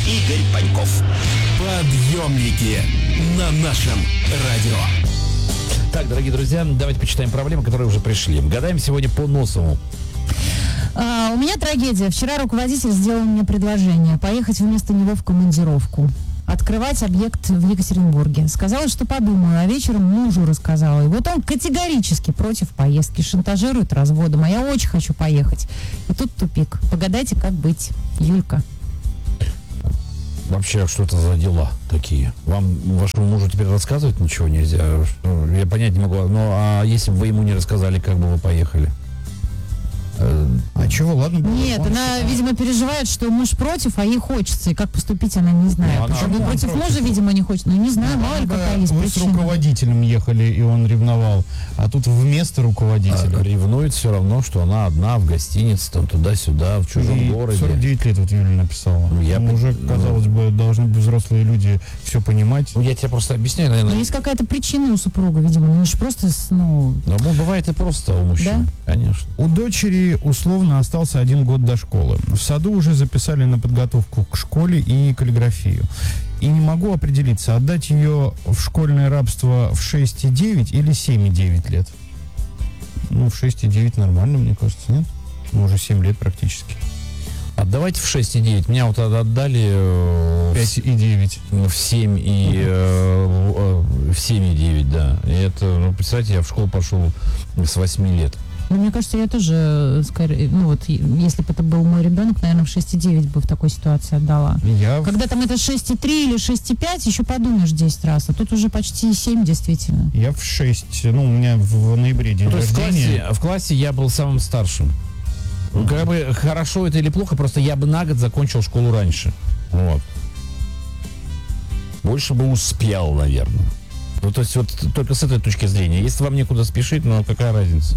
Игорь Паньков. Подъемники на нашем радио. Так, дорогие друзья, давайте почитаем проблемы, которые уже пришли. Гадаем сегодня по Носову. У меня трагедия. Вчера руководитель сделал мне предложение поехать вместо него в командировку. Открывать объект в Екатеринбурге. Сказала, что подумаю, а вечером мужу рассказала. И вот он категорически против поездки, шантажирует разводом. А я очень хочу поехать. И тут тупик. Погадайте, как быть. Юлька. Вообще, что это за дела такие? Вам, вашему мужу теперь рассказывать ничего нельзя? Я понять не могу. Ну, а если бы вы ему не рассказали, как бы вы поехали? А чего, ладно? Нет, она, видимо, переживает, что муж против, а ей хочется. И как поступить, она не знает. Ну, Почему против мужа, видимо, не хочет. Ну, не знаю, мало ли какая есть Вы причина. с руководителем ехали, и он ревновал. А тут вместо руководителя. Ревнует все равно, что она одна в гостинице, там туда-сюда, в чужом И городе. 49 лет вот Юля написала. Я Уже, казалось бы, должны быть взрослые люди все понимать. Ну, я тебе просто объясняю, наверное. Но есть какая-то причина у супруга, видимо. Ну, же просто, Ну, бывает и просто у мужчин. Да? Конечно. У дочери условно остался 1 год до школы. В саду уже записали на подготовку к школе и каллиграфию. И не могу определиться, отдать ее в школьное рабство в 6,9 или 7,9 лет. Ну, в 6,9 нормально, мне кажется, нет? Ну, уже 7 лет практически. Отдавайте в 6,9. Меня вот отдали 5,9. в 7 и в 7,9, да. И это, ну, представьте, я в школу пошел с 8 лет. Ну, мне кажется, я тоже, скорее, ну вот, если бы это был мой ребенок, наверное, в 6,9 бы в такой ситуации отдала. Когда там это 6,3 или 6,5, еще подумаешь 10 раз, а тут уже почти 7, действительно. Я в 6, ну, у меня в ноябре день То есть рождения. в классе я был самым старшим. Ну, как бы хорошо это или плохо, просто я бы на год закончил школу раньше. Вот. Больше бы успел, наверное. Ну, то есть вот только с этой точки зрения. Если вам некуда спешить, ну, какая разница?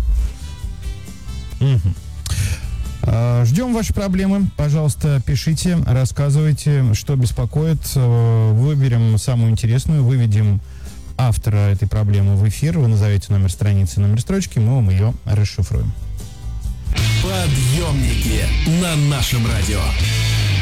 Ждем ваши проблемы. Пожалуйста, пишите, рассказывайте, что беспокоит. Выберем самую интересную, выведем автора этой проблемы в эфир. Вы назовете номер страницы, номер строчки, мы вам ее расшифруем. Подъемники на нашем радио.